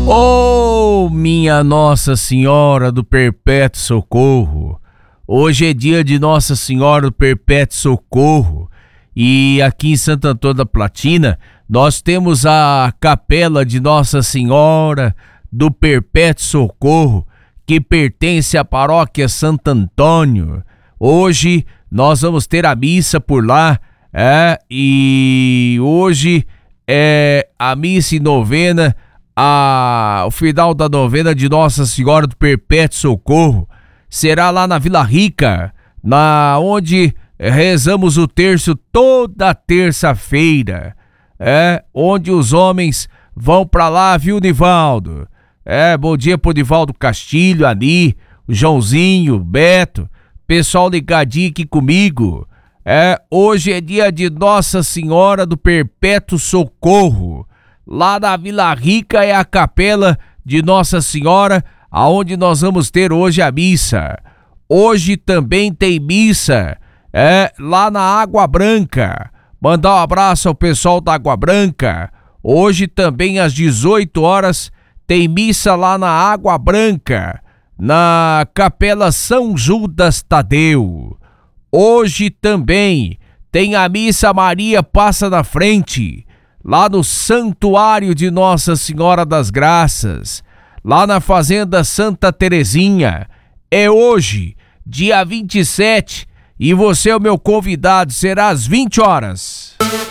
Oh, minha Nossa Senhora do Perpétuo Socorro! Hoje é dia de Nossa Senhora do Perpétuo Socorro e aqui em Santo Antônio da Platina nós temos a capela de Nossa Senhora do Perpétuo Socorro, que pertence à paróquia Santo Antônio. Hoje nós vamos ter a missa por lá, e hoje é a missa e novena, o final da novena de Nossa Senhora do Perpétuo Socorro será lá na Vila Rica, onde rezamos o terço toda terça-feira, onde os homens vão pra lá, viu, Nivaldo? Bom dia pro Nivaldo Castilho, Ani, o Joãozinho, o Beto, pessoal ligadinho aqui comigo. Hoje é dia de Nossa Senhora do Perpétuo Socorro. Lá na Vila Rica é a capela de Nossa Senhora, aonde nós vamos ter hoje a missa. Hoje também tem missa, lá na Água Branca. Mandar um abraço ao pessoal da Água Branca. Hoje também às 18 horas tem missa lá na Água Branca, na Capela São Judas Tadeu. Hoje também tem a missa Maria Passa na Frente, lá no Santuário de Nossa Senhora das Graças, lá na Fazenda Santa Terezinha. É hoje, dia 27, e você é o meu convidado, será às 20 horas.